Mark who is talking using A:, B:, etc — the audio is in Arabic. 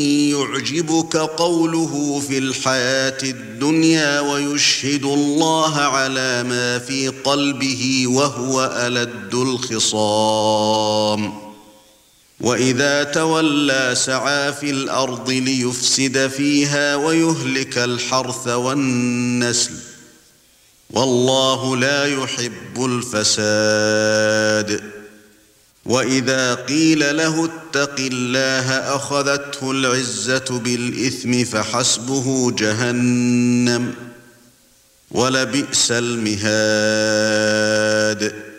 A: يعجبك قوله في الحياة الدنيا ويشهد الله على ما في قلبه وهو ألد الخصام وإذا تولى سعى في الأرض ليفسد فيها ويهلك الحرث والنسل والله لا يحب الفساد وإذا قيل له اتق الله أخذته العزة بالإثم فحسبه جهنم ولبئس المهاد